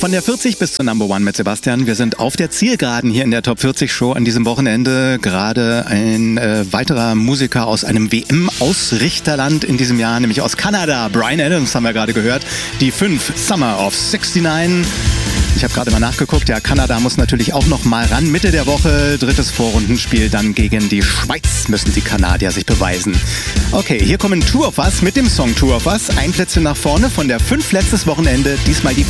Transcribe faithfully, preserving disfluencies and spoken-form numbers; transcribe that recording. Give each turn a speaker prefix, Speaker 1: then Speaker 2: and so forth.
Speaker 1: Von der vierzig bis zur Number One mit Sebastian. Wir sind auf der Zielgeraden hier in der Top vierzig Show an diesem Wochenende. Gerade ein äh, weiterer Musiker aus einem W M-Ausrichterland in diesem Jahr, nämlich aus Kanada. Bryan Adams haben wir gerade gehört. Die fünf Summer of sixty-nine. Ich habe gerade mal nachgeguckt, ja, Kanada muss natürlich auch noch mal ran. Mitte der Woche, drittes Vorrundenspiel dann gegen die Schweiz müssen die Kanadier sich beweisen. Okay, hier kommen Two of Us mit dem Song Two of Us. Ein Plätzchen nach vorne von der fünf letztes Wochenende, diesmal die